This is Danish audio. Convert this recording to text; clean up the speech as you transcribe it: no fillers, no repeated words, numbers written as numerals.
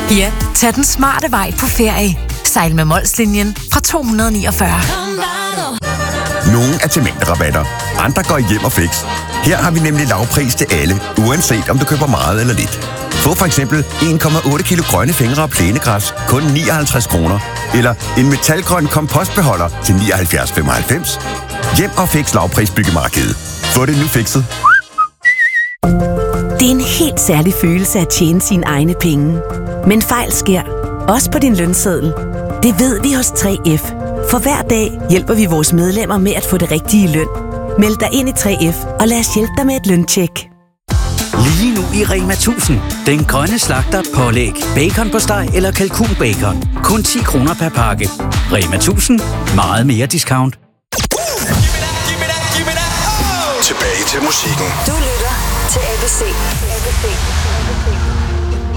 Ja, tag den smarte vej på ferie. Sejl med Molslinjen fra 249. Nogle er til mængderabatter, andre går hjem og fix. Her har vi nemlig lavpris til alle, uanset om du køber meget eller lidt. Få for eksempel 1,8 kilo grønne fingre og plænegræs, kun 59 kroner. Eller en metalgrøn kompostbeholder til 79,95. Hjem og fix lavpris byggemarkedet. Få det nu fikset. Det er en helt særlig følelse at tjene sine egne penge. Men fejl sker, også på din lønseddel. Det ved vi hos 3F. For hver dag hjælper vi vores medlemmer med at få det rigtige løn. Meld dig ind i 3F, og lad os hjælpe dig med et løntjek. Lige nu i Rema 1000. Den grønne slagter pålæg, bacon på steg eller kalkunbacon. Kun 10 kroner per pakke. Rema 1000. Meget mere discount. Tilbage til musikken. Du lytter til ABC.